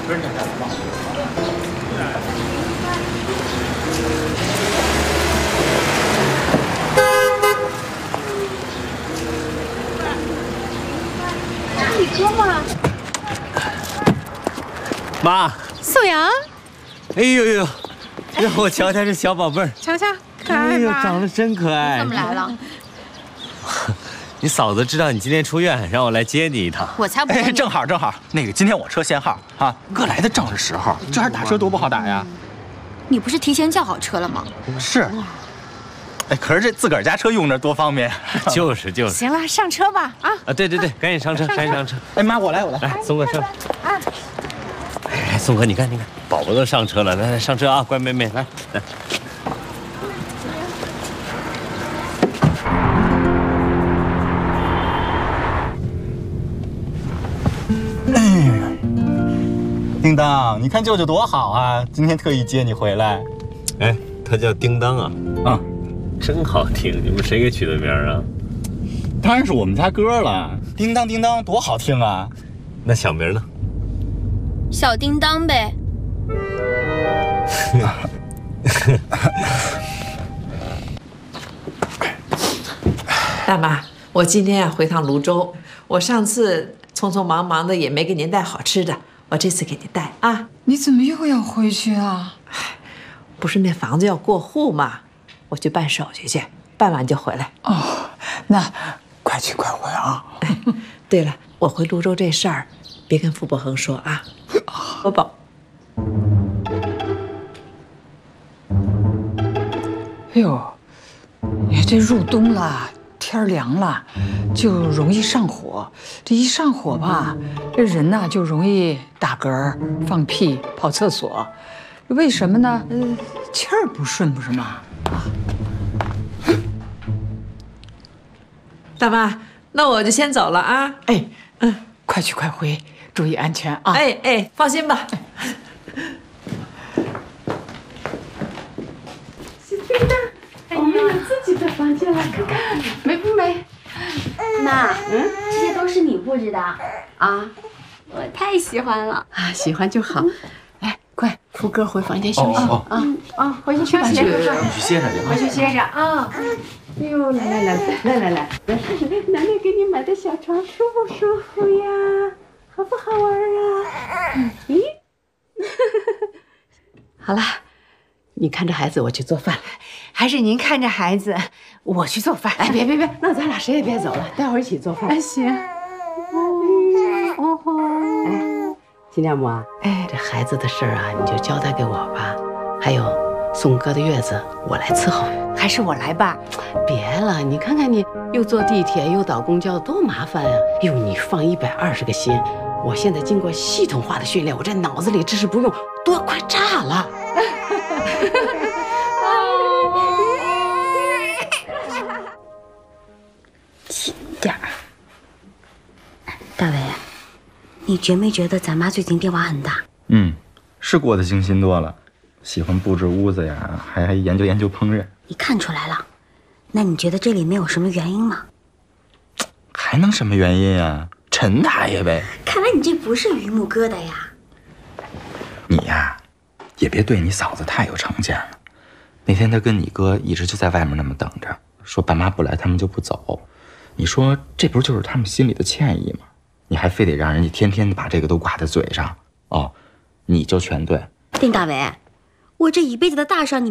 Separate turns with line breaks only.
是你哥吗？
妈，
素阳。
哎呦呦，让我瞧瞧这小宝贝儿，
瞧瞧，可爱吧？
哎呦，长得真可爱。
怎么来了？
你嫂子知道你今天出院，让我来接你一趟。
我才不！
哎，正好，那个今天我车限号啊，哥来的正是时候，这还打车多不好打呀。
你不是提前叫好车了吗？
是。哎，可是这自个儿家车用着多方便。
就是。
行了，上车吧啊！
对，赶紧上车，赶紧上车。
哎妈，我来。
来，松哥上。哎，松哥，你看，宝宝都上车了，来上车啊，乖妹妹，来。
叮当，你看舅舅多好啊，今天特意接你回来。
哎，他叫叮当啊。
啊，
真好听，你们谁给取的名啊？
当然是我们家哥了，叮当叮当，多好听啊！
那小名呢？
小叮当呗。
大妈，我今天要回趟泸州，我上次匆匆忙忙的也没给您带好吃的，我这次给您带啊。
你怎么又要回去啊？
不是那房子要过户吗？我去办手续去，办完就回来。
哦，那快去快回啊！
对了，我回泸州这事儿，别跟傅伯恒说啊。宝宝。
哎呦，你这入冬了，天凉了，就容易上火。这一上火吧，这人呐就容易打嗝、放屁、跑厕所。为什么呢？气儿不顺，不是吗？
大妈，那我就先走了啊。
哎，快去快回，注意安全啊！
哎，放心吧。
小叮当，我们有自己的房间了，看看美不美？
妈，这些都是你布置的啊？
我太喜欢了
啊，喜欢就好。来，快，福哥回房间休息
啊！回去休息，
你去歇着去，
回去歇着啊！哎呦，来，奶奶给你买的小床舒不舒服呀？好不好玩啊？咦，
好了，你看着孩子，我去做饭。
还是您看着孩子，我去做饭。
哎，别，那咱俩谁也别走了，待会儿一起做饭。
哎，行。
哎，金家母啊，这孩子的事儿啊，你就交代给我吧。还有宋哥的月子，我来伺候。
还是我来吧。
别了，你看看你又坐地铁又倒公交，多麻烦呀！哟，你放120个心，我现在经过系统化的训练，我这脑子里知识不用，都快炸了。
轻点儿。大伟，你觉没觉得咱妈最近变化很大？
是过得精心多了，喜欢布置屋子呀，还研究烹饪。
你看出来了？那你觉得这里面有什么原因吗？
还能什么原因啊？陈大爷呗。
看来你这不是榆木疙瘩呀。
你呀，也别对你嫂子太有成见了。那天她跟你哥一直就在外面那么等着，说爸妈不来他们就不走。你说这不就是他们心里的歉意吗？你还非得让人家天天把这个都挂在嘴上哦，你就全对。
丁大伟，我这一辈子的大事你